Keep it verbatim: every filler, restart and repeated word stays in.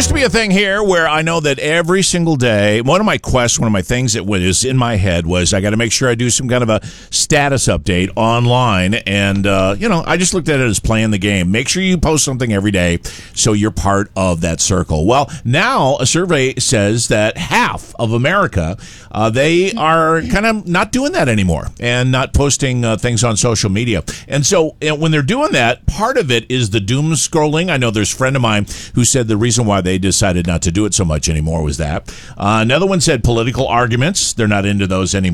used to be a thing here where I know that every single day, one of my quests, one of my things that was in my head was I got to make sure I do some kind of a status update online. And, uh, you know, I just looked at it as playing the game. Make sure you post something every day so you're part of that circle. Well, now a survey says that half of America, uh, they are kind of not doing that anymore and not posting uh, things on social media. And so you know, when they're doing that, part of it is the doom scrolling. I know there's a friend of mine who said the reason why they decided not to do it so much anymore was that. Uh, another one said political arguments. They're not into those anymore.